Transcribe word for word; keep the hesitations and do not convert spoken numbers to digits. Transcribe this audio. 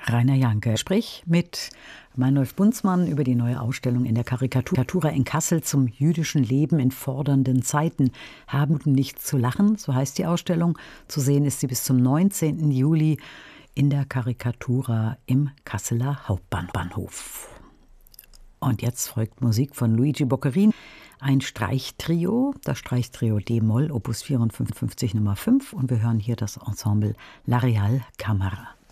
Rainer Janke spricht mit Meinolf Bunzmann über die neue Ausstellung in der Karikatura in Kassel zum jüdischen Leben in fordernden Zeiten. Haben nichts zu lachen, so heißt die Ausstellung. Zu sehen ist sie bis zum neunzehnten Juli in der Karikatura im Kasseler Hauptbahnhof. Und jetzt folgt Musik von Luigi Boccherin, ein Streichtrio, das Streichtrio D-Moll, Opus vierundfünfzig Nummer fünf. Und wir hören hier das Ensemble La Real Camera.